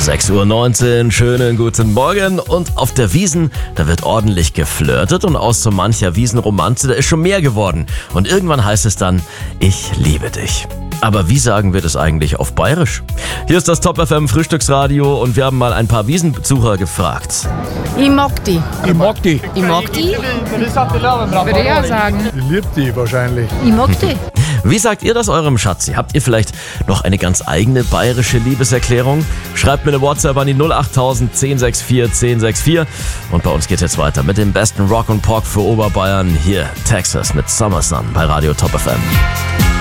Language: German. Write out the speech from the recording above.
6:19 Uhr, schönen guten Morgen. Und auf der Wiesn, da wird ordentlich geflirtet und aus so mancher Wiesenromanze, da ist schon mehr geworden. Und irgendwann heißt es dann, ich liebe dich. Aber wie sagen wir das eigentlich auf Bayerisch? Hier ist das Top FM Frühstücksradio und wir haben mal ein paar Wiesenbesucher gefragt. Ich mag die. Ich mag die. Ich mag die. Würde ich auch sagen. Ich liebe die wahrscheinlich. Ich mag die. Wie sagt ihr das eurem Schatzi? Habt ihr vielleicht noch eine ganz eigene bayerische Liebeserklärung? Schreibt mir eine WhatsApp an die 08000 1064 1064. Und bei uns geht jetzt weiter mit dem besten Rock und Pop für Oberbayern. Hier Texas mit Summer Sun bei Radio Top FM.